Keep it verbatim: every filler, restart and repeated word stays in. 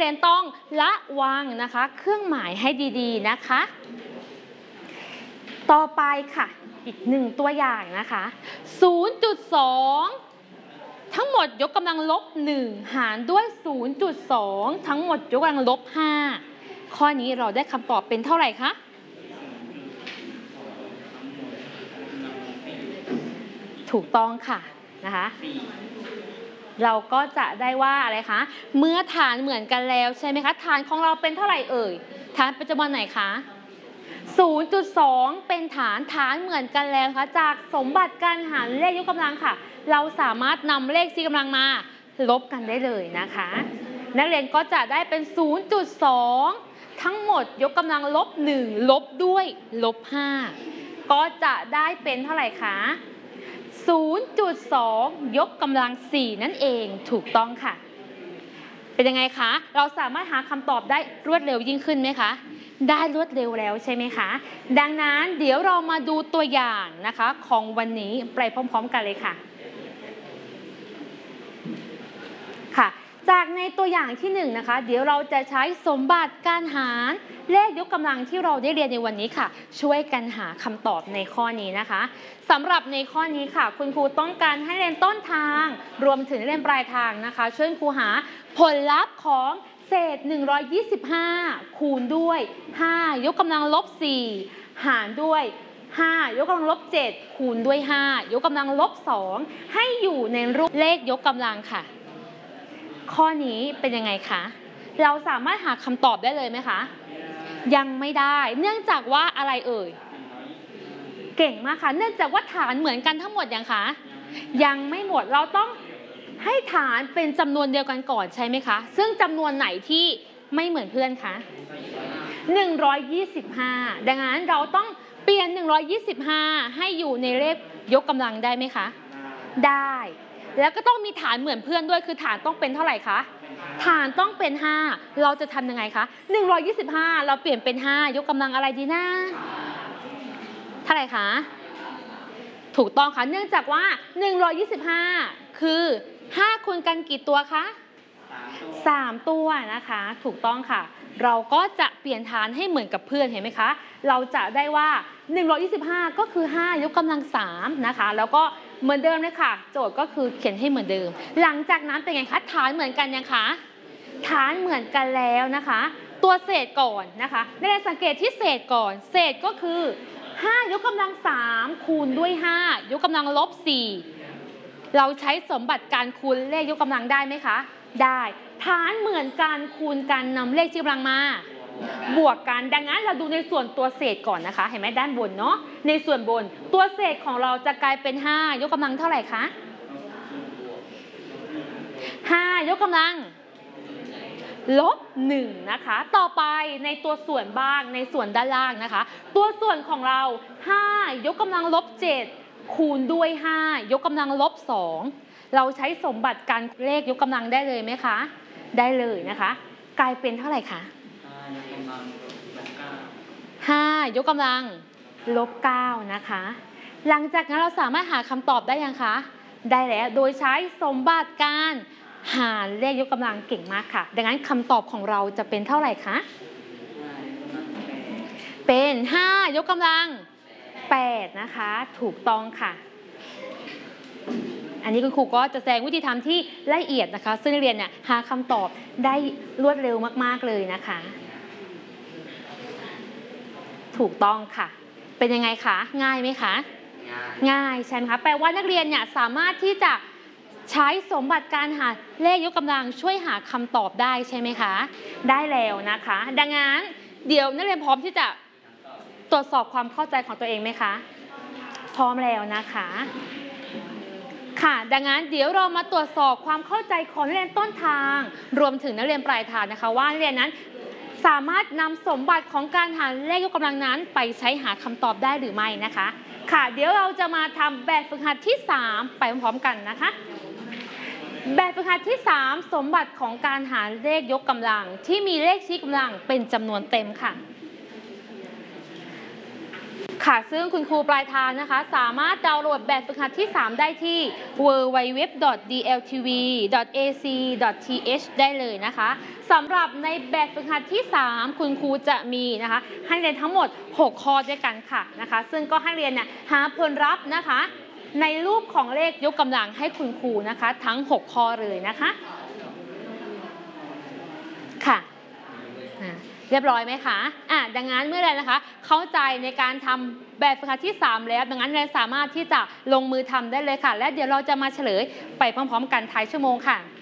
รียนต้องระวังนะคะเครื่องหมายให้ดีๆนะคะต่อไปค่ะอีกหนึ่งตัวอย่างนะคะ ศูนย์จุดสอง ทั้งหมดยกกำลังลบหนึ่งหารด้วย ศูนย์จุดสอง ทั้งหมดยกกำลังลบห้าข้อนี้เราได้คำตอบเป็นเท่าไหร่คะถูกต้องค่ะนะคะเราก็จะได้ว่าอะไรคะเมื่อฐานเหมือนกันแล้วใช่ไหมคะฐานของเราเป็นเท่าไหร่เอ่ยฐานเป็นจำนวนไหนคะ ศูนย์จุดสอง เป็นฐานฐานเหมือนกันแล้วนะคะจากสมบัติการหารเลขยกกำลังค่ะเราสามารถนำเลขชี้กำลังมาลบกันได้เลยนะคะนักเรียนก็จะได้เป็น ศูนย์จุดสอง ทั้งหมดยกกำลังลบหนึ่งลบด้วยลบห้าก็จะได้เป็นเท่าไหร่คะ ศูนย์จุดสอง ยกกำลังสี่นั่นเองถูกต้องค่ะเป็นยังไงคะเราสามารถหาคำตอบได้รวดเร็วยิ่งขึ้นไหมคะได้รวดเร็วแล้วใช่ไหมคะดังนั้นเดี๋ยวเรามาดูตัวอย่างนะคะของวันนี้ไปพร้อมๆกันเลยค่ะค่ะจากในตัวอย่างที่หนึ่งนะคะเดี๋ยวเราจะใช้สมบัติการหารเลขยกกำลังที่เราได้เรียนในวันนี้ค่ะช่วยกันหาคำตอบในข้อนี้นะคะสำหรับในข้อนี้ค่ะคุณครูต้องการให้เรียนต้นทางรวมถึงเรียนปลายทางนะคะช่วยครูหาผลลัพธ์ของเศษหนึ่งร้อยยี่สิบห้าคูณด้วยห้ายกกำลังลบสี่หารด้วยห้ายกกำลังลบเจ็ดคูณด้วยห้ายกกำลังลบสองให้อยู่ในรูปเลขยกกำลังค่ะข้อนี้เป็นยังไงคะเราสามารถหาคำตอบได้เลยไหมคะยังไม่ได้เนื่องจากว่าอะไรเอ่ยเก่งมากค่ะเนื่องจากว่าฐานเหมือนกันทั้งหมดยังคะยังไม่หมดเราต้องให้ฐานเป็นจำนวนเดียวกันก่อนใช่ไหมคะซึ่งจำนวนไหนที่ไม่เหมือนเพื่อนคะหนึ่งร้อยยี่สิบห้าดังนั้นเราต้องเปลี่ยนหนึ่งร้อยยี่สิบห้าให้อยู่ในเลขยกกำลังได้ไหมคะได้แล้วก็ต้องมีฐานเหมือนเพื่อนด้วยคือฐานต้องเป็นเท่าไหร่คะฐานต้องเป็นห้าเราจะทำยังไงคะหนึ่งร้อยยี่สิบห้าเราเปลี่ยนเป็นห้ายกกำลังอะไรดีนะเท่าไหร่คะถูกต้องค่ะเนื่องจากว่าหนึ่งร้อยยี่สิบห้าคือห้าคูณกันกี่ตัวคะสามตัวนะคะถูกต้องค่ะเราก็จะเปลี่ยนฐานให้เหมือนกับเพื่อนเห็นไหมคะเราจะได้ว่าหนึ่งร้อยยี่สิบห้าก็คือห้ายกกำลังสามนะคะแล้วก็เหมือนเดิมเลยค่ะโจทย์ก็คือเขียนให้เหมือนเดิมหลังจากนั้นเป็นไงคะฐานเหมือนกันยังคะฐานเหมือนกันแล้วนะคะตัวเศษก่อนนะคะได้สังเกตที่เศษก่อนเศษก็คือห้ายกกำลังสามคูณด้วยห้ายกกำลังลบสี่เราใช้สมบัติการคูณเลขยกกำลังได้ไหมคะได้ฐานเหมือนกันคูณกันนำเลขที่กำลังมาบวกกันดังนั้นเราดูในส่วนตัวเศษก่อนนะคะเห็นไหมด้านบนเนาะในส่วนบนตัวเศษของเราจะกลายเป็นห้ายกกำลังเท่าไหร่คะห้ายกกำลังลบหนึ่งนะคะต่อไปในตัวส่วนบ้างในส่วนด้านล่างนะคะตัวส่วนของเราห้ายกกำลังลบเจ็ดคูณด้วยห้ายกกำลังลบสองเราใช้สมบัติการเลขยกกำลังได้เลยไหมคะได้เลยนะคะกลายเป็นเท่าไหร่คะห้ายกกำลังลบเก้านะคะหลังจากนั้นเราสามารถหาคำตอบได้ยังคะได้แล้วโดยใช้สมบัติการหารเลขยกกำลังเก่งมากค่ะดังนั้นคำตอบของเราจะเป็นเท่าไหร่คะเป็นห้ายกกำลังแปดนะคะถูกต้องค่ะอันนี้คุณครูก็จะแสดงวิธีทำที่ละเอียดนะคะซึ่งนักเรียนเนี่ยหาคำตอบได้รวดเร็วมากๆเลยนะคะถูกต้องค่ะเป็นยังไงคะง่ายไหมคะง่ายใช่ไหมคะแปลว่านักเรียนเนี่ยสามารถที่จะใช้สมบัติการหาเลขยกกำลังช่วยหาคำตอบได้ใช่ไหมคะได้แล้วนะคะดังนั้นเดี๋ยวนักเรียนพร้อมที่จะตรวจสอบความเข้าใจของตัวเองไหมคะพร้อมแล้วนะคะค่ะดังนั้นเดี๋ยวเรามาตรวจสอบความเข้าใจของนักเรียนต้นทางรวมถึงนักเรียนปลายทางนะคะว่านักเรียนนั้นสามารถนำสมบัติของการหาเลขยกกำลังนั้นไปใช้หาคำตอบได้หรือไม่นะคะค่ะเดี๋ยวเราจะมาทำแบบฝึกหัดที่สามไปพร้อมๆกันนะคะแบบฝึกหัดที่สามสมบัติของการหาเลขยกกำลังที่มีเลขชี้กำลังเป็นจำนวนเต็มค่ะค่ะซึ่งคุณครูปลายทางนะคะสามารถดาวน์โหลดแบบฝึกหัดที่ สาม ได้ที่ ดับเบิลยู ดับเบิลยู ดับเบิลยู ดอท ดี แอล ที วี ดอท เอ ซี ดอท ที เอช ได้เลยนะคะสำหรับในแบบฝึกหัดที่ สาม คุณครูจะมีนะคะให้เรียนทั้งหมด หก ข้อด้วยกันค่ะนะคะซึ่งก็ให้เรียนเนี่ยหาผลลัพธ์นะคะในรูปของเลขยกกำลังให้คุณครูนะคะทั้ง หก ข้อเลยนะคะค่ะเรียบร้อยไหมคะอ่ะดังนั้นเมื่อไรนะคะเข้าใจในการทำแบบฝึกหัดที่ สาม แล้วดังนั้นเราสามารถที่จะลงมือทำได้เลยค่ะและเดี๋ยวเราจะมาเฉลยไปพร้อมๆกันท้ายชั่วโมงค่ะ